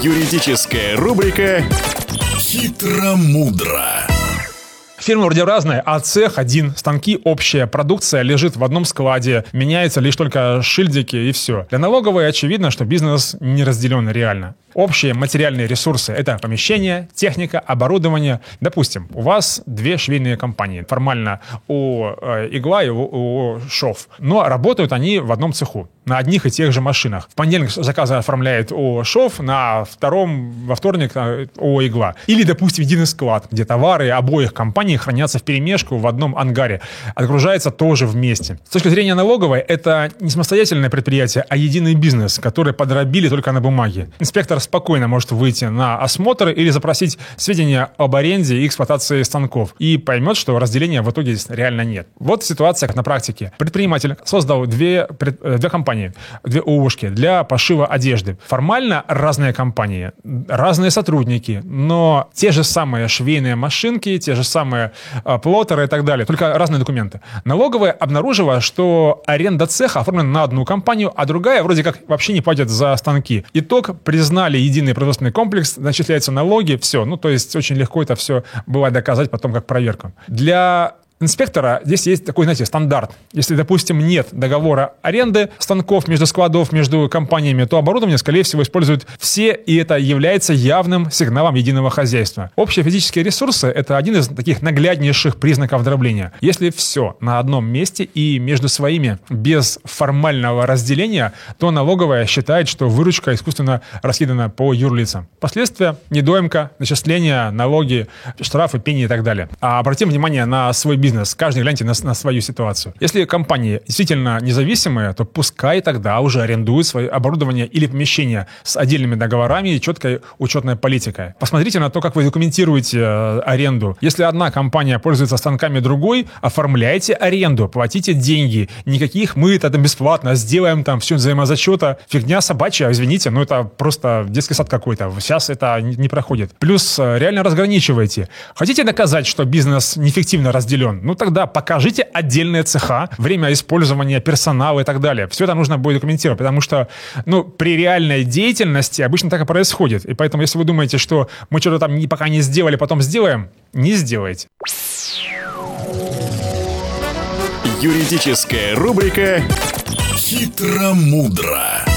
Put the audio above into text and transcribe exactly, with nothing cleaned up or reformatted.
Юридическая рубрика «Хитро-мудро». Фирмы вроде разные, а цех один, станки общие, продукция лежит в одном складе, меняются лишь только шильдики и все. Для налоговой очевидно, что бизнес не разделен реально. Общие материальные ресурсы – это помещение, техника, оборудование. Допустим, у вас две швейные компании. Формально у э, Игла и у, у Шов. Но работают они в одном цеху, на одних и тех же машинах. В понедельник заказы оформляет у Шов, на втором, во вторник у Игла. Или, допустим, единый склад, где товары обоих компаний хранятся вперемешку в одном ангаре. Отгружается тоже вместе. С точки зрения налоговой, это не самостоятельное предприятие, а единый бизнес, который подробили только на бумаге. Инспектор спокойно может выйти на осмотр или запросить сведения об аренде и эксплуатации станков и поймет, что разделения в итоге реально нет. Вот ситуация как на практике. Предприниматель создал две, две компании, две ООшки для пошива одежды. Формально разные компании, разные сотрудники, но те же самые швейные машинки, те же самые э, плоттеры и так далее, только разные документы. Налоговая обнаружила, что аренда цеха оформлена на одну компанию, а другая вроде как вообще не платит за станки. Итог: признали единый производственный комплекс, начисляются налоги, все. Ну, то есть очень легко это все бывает доказать потом как проверку. Для инспектора здесь есть такой, знаете, стандарт. Если, допустим, нет договора аренды станков между складов, между компаниями, то оборудование, скорее всего, используют все, и это является явным сигналом единого хозяйства. Общие физические ресурсы – это один из таких нагляднейших признаков дробления. Если все на одном месте и между своими без формального разделения, то налоговая считает, что выручка искусственно раскидана по юрлицам. Последствия – недоимка, начисления, налоги, штрафы, пени и так далее. А обратим внимание на свой бизнес. Каждый гляньте на, на свою ситуацию. Если компании действительно независимые, то пускай тогда уже арендуют свое оборудование или помещение с отдельными договорами и четкой учетной политикой. Посмотрите на то, как вы документируете э, аренду. Если одна компания пользуется станками другой, оформляйте аренду, платите деньги. Никаких мы это бесплатно сделаем, там все взаимозачета. Фигня собачья, извините, но это просто детский сад какой-то. Сейчас это не, не проходит. Плюс э, реально разграничивайте. Хотите доказать, что бизнес неэффективно разделен? Ну тогда покажите отдельные цеха, время использования персонала и так далее. Все это нужно будет документировать, потому что ну, при реальной деятельности обычно так и происходит. И поэтому, если вы думаете, что мы что-то там не, пока не сделали, потом сделаем, не сделайте. Юридическая рубрика «Хитро-мудро».